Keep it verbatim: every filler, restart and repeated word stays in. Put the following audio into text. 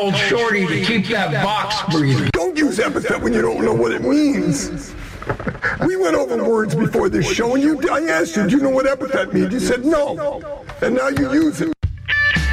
told Shorty to keep that box breathing. Don't use epithet when you don't know what it means. We went over words before this show, and you, I asked you, do you know what epithet means? You said no, and now you use it.